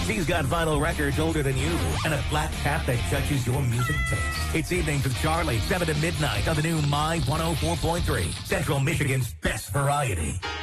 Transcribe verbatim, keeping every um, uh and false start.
She's got vinyl records older than you and a black cat that judges your music taste. It's Evenings with Charlie, seven to midnight on the new My one oh four point three, Central Michigan's best variety.